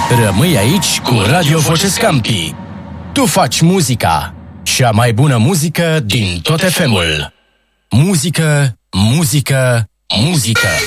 Rămâi aici cu Radio Voce Scampi. Tu faci muzica. Cea mai bună muzică din tot FM-ul. Muzică, muzică, muzică.